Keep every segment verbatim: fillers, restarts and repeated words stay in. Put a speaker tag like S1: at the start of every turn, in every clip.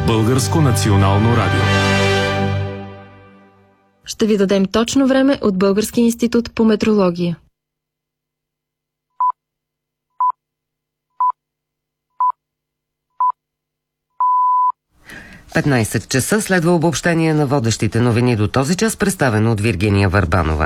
S1: Българско национално радио.
S2: Ще ви дадем точно време от Българския институт по метрология.
S3: петнайсет часа следва обобщение на водещите новини до този час, представено от Виргиния Върбанова.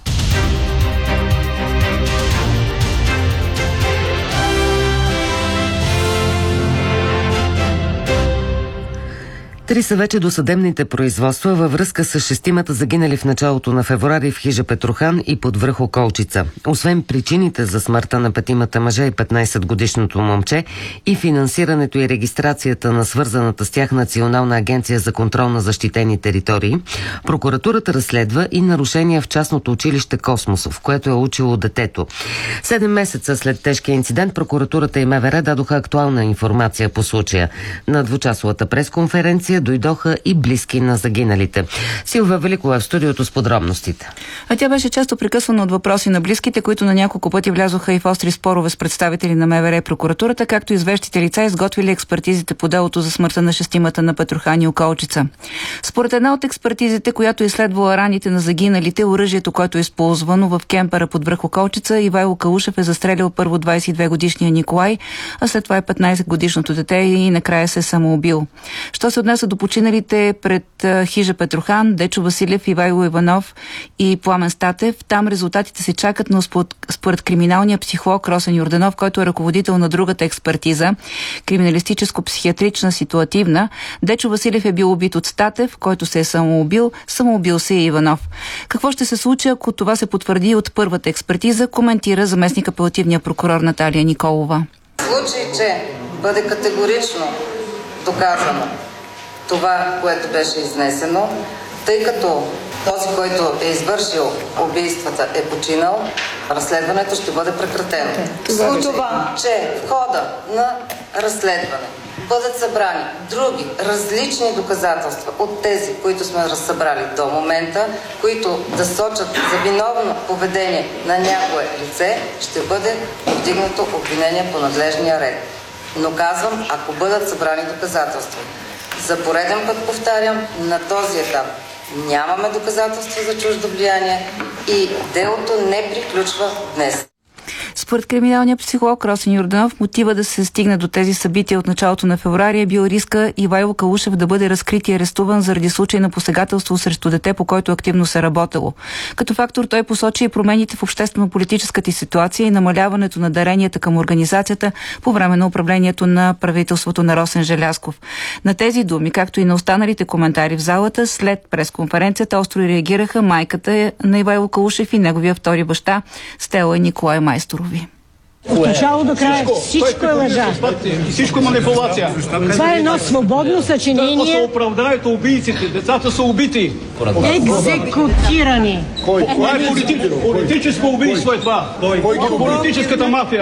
S3: Три са вече досъдебните производства във връзка с шестимата загинали в началото на февруари в хижа Петрохан и под връх Околчица. Освен причините за смъртта на петимата мъже и петнайсетгодишното момче и финансирането и регистрацията на свързаната с тях Национална агенция за контрол на защитени територии, прокуратурата разследва и нарушения в частното училище Космос, в което е учило детето. Седем месеца след тежкия инцидент прокуратурата и МВР дадоха актуална информация по случая. На двучасовата пресконференция дойдоха и близки на загиналите. Силва Великова е в студиото с подробностите.
S4: А тя беше често прекъсвана от въпроси на близките, които на няколко пъти влязоха и в остри спорове с представители на МВР и прокуратурата, както и известните лица, изготвили експертизите по делото за смъртта на шестимата на Петрохан и Околчица. Според една от експертизите, която изследвала раните на загиналите, оръжието, което е използвано в кемпера под връх Околчица, Ивайло Калушев е застрелял първо двайсет и две годишния Николай, а след това е петнайсетгодишното дете и накрая се е самоубил. Що се отнесе до починалите пред хижа Петрохан, Дечо Василев, Ивайло Иванов и Пламен Статев, там резултатите се чакат, но според, според криминалния психолог Росен Йорданов, който е ръководител на другата експертиза, криминалистическо-психиатрична ситуативна, Дечо Василев е бил убит от Статев, който се е самоубил, самоубил се и Иванов. Какво ще се случи, ако това се потвърди от първата експертиза, коментира заместник апелативния прокурор Наталия Николова.
S5: В случай, че бъде категорично доказано това, което беше изнесено, тъй като този, който е извършил убийствата, е починал, разследването ще бъде прекратено. В случай, че в хода на разследване бъдат събрани други различни доказателства от тези, които сме разсъбрали до момента, които да сочат за виновно поведение на някое лице, ще бъде повдигнато обвинение по надлежния ред. Но казвам, ако бъдат събрани доказателства. За пореден път повтарям, на този етап нямаме доказателства за чуждо влияние и делото не приключва днес.
S4: Според криминалния психолог Росен Йорданов, мотива да се стигне до тези събития от началото на февруари е бил риска Ивайло Калушев да бъде разкрит и арестуван заради случай на посегателство срещу дете, по който активно се работело. Като фактор той посочи и промените в обществено-политическата ситуация и намаляването на даренията към организацията по време на управлението на правителството на Росен Желязков. На тези думи, както и на останалите коментари в залата, след пресконференцията остро реагираха майката на Ивайло Калушев и неговия втори баща Стела и Николай Майсторови.
S6: От начало до края всичко е лъжа.
S7: Всичко манипулация.
S6: Това е едно свободно съчинение.
S7: Да се оправдаят убийците. Децата са убити.
S6: Екзекутирани.
S7: Кой? Това е политическо. Политическо убийство е това. Политическата мафия.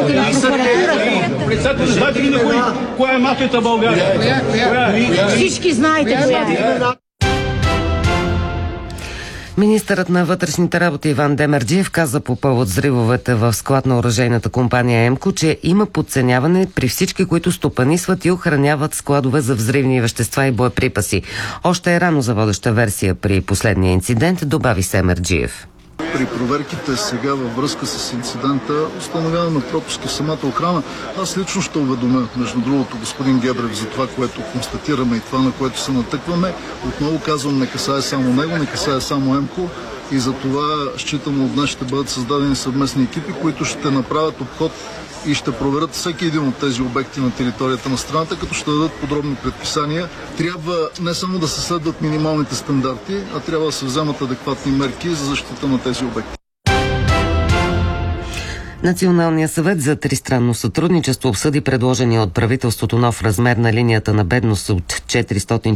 S7: Представете, знаете ли на кои? Коя е мафията в България?
S6: Всички знаете коя е.
S3: Министърът на вътрешните работи Иван Демерджиев каза по повод взривовете в склад на оръжейната компания Емко, че има подценяване при всички, които стопанисват и охраняват складове за взривни вещества и боеприпаси. Още е рано за водеща версия при последния инцидент, добави Семерджиев.
S8: При проверките сега във връзка с инцидента установяваме пропуски в самата охрана. Аз лично ще уведомя, между другото, господин Гебрев за това, което констатираме и това, на което се натъкваме. Отново казвам, не касае само него, не касае само Емко и за това считам от днес ще бъдат създадени съвместни екипи, които ще направят обход и ще проверят всеки един от тези обекти на територията на страната, като ще дадат подробни предписания. Трябва не само да се следват минималните стандарти, а трябва да се вземат адекватни мерки за защита на тези обекти.
S3: Националният съвет за тристранно сътрудничество обсъди предложения от правителството нов размер на линията на бедност от четиристотин